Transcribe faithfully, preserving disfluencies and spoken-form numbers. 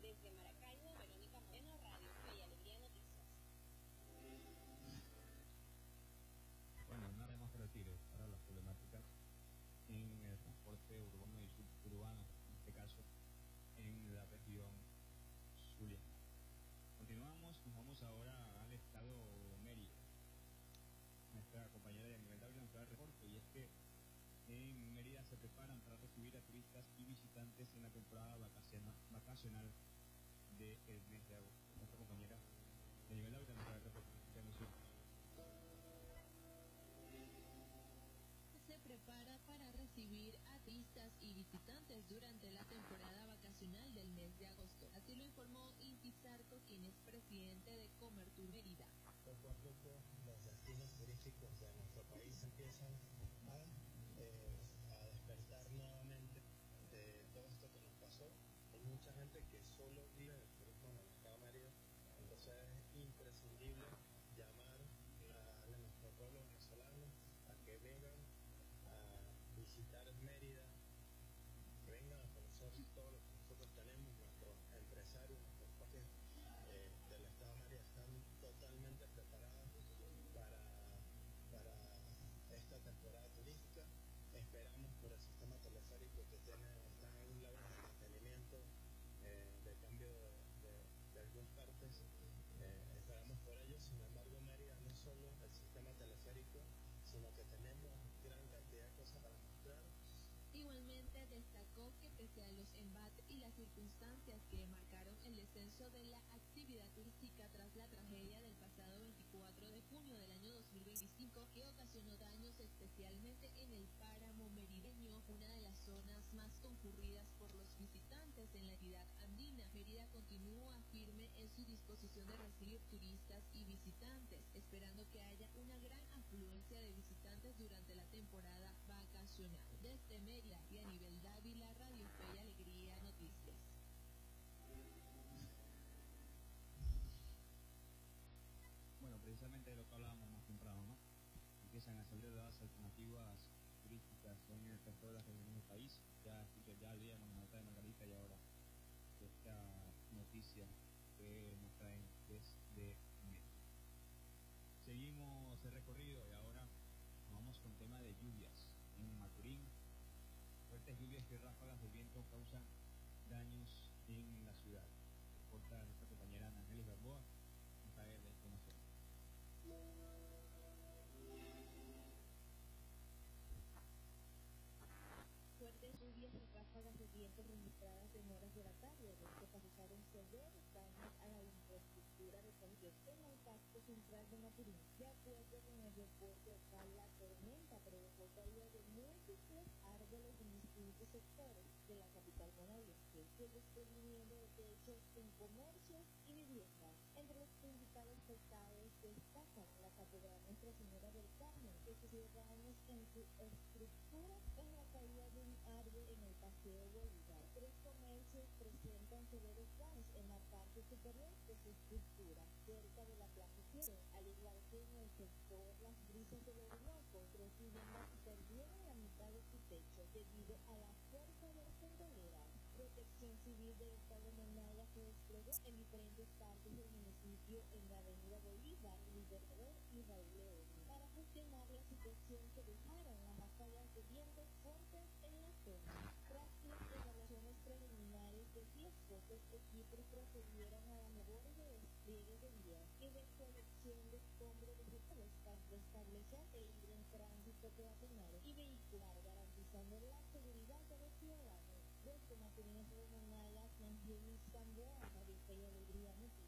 Desde Maracaibo, Verónica Moreno, Radio Fe y Alegría Noticias. Bueno, nada más para decir para las problemáticas en el transporte urbano y suburbano, en este caso en la región zuliana. Continuamos, nos vamos ahora al estado Mérida. Nuestra compañera de nivel W nos trae el reporte, y es que en Mérida se preparan para recibir a turistas y visitantes en la temporada vacacional, vacacional del mes de agosto. Nuestra compañera de nivel W nos trae el reporte. Se prepara para recibir a turistas y visitantes durante la temporada vacacional del mes de agosto. Así lo informó Inti Zarco, quien es presidente de Comertur Mérida. Poco a poco los destinos turísticos de nuestro país empiezan a, eh, a despertar nuevamente de todo esto que nos pasó. Hay mucha gente que solo vive el turismo en el estado Mérida, entonces es imprescindible llamar a nuestro pueblo venezolano a que vengan a visitar Mérida, que vengan a conocer todo lo que nosotros tenemos. Nuestros empresarios, nuestros parques eh, del estado de Mérida están totalmente preparados para, para esta temporada turística. Esperamos por el sistema teleférico que tiene, está en un labor de mantenimiento, eh, de cambio de, de, de algunas partes, eh, esperamos por ello. Sin embargo, Mérida no es solo el sistema teleférico, sino que tenemos gran cantidad de cosas para mostrar. Igualmente destacó que pese a los embates y las circunstancias que marcaron el descenso de la actividad turística tras la tragedia del pasado veinticuatro de junio del año dos mil veinticinco, que ocasionó daños especialmente en el páramo merideño, una de las zonas más concurridas por los visitantes en la entidad andina, Mérida continúa firme en su disposición de recibir turistas y visitantes, esperando que haya una gran afluencia de visitantes durante la temporada vacacional. Desde Mérida y a nivel Dávila, Radio Fe y Alegría Noticias. Bueno, precisamente de lo que hablábamos más temprano, ¿no? Empiezan a salir las alternativas turísticas en el resto de las regiones del país. Ya escuché, ya leíamos la nota de Margarita y ahora esta noticia que nos traen desde México. Seguimos el recorrido y ahora vamos con tema de lluvias en Maturín. Fuertes lluvias y ráfagas de viento causan daños en la ciudad. Reporta nuestra compañera Ana Ángeles Gamboa, nos trae la información. Fuertes lluvias y ráfagas de viento registradas en horas de la tarde, los que causaron severos daños a la infraestructura de comercio en el casco central de Maturín. De acuerdo con el reporte local, la tormenta provocó caída de múltiples árboles en distintos sectores de la capital bonaerense, que desprendimiento de techos en comercios y viviendas. Entre los principales afectados destacan la Catedral Nuestra Señora del Carmen, que sufrió daños en su estructura en la caída de un árbol en el Paseo Bolívar. Tres comercios presentan severos daños en la parte superior de su estructura, cerca de la Plaza Siete, al igual que en el sector Las Brisas del Orinoco. Tres viviendas perdieron la mitad de su techo debido a la fuerza de las pendoleras. Protección Civil del Estado de Manala se desplegó en diferentes partes del municipio en la avenida Bolívar, Libertador y Raúl León, para gestionar la situación que dejaron las ráfagas de viento fuertes en la zona. Tras las evaluaciones preliminares de riesgo, los equipos procedieron a la labor de despliegue de vías y de colección de escombros vegetales para restablecer el libre tránsito peatonal y vehicular, garantizando la seguridad de los ciudadanos. Desde Maturín de Manala, Ángel Gamboa, Radio Fe y Alegría Noticias.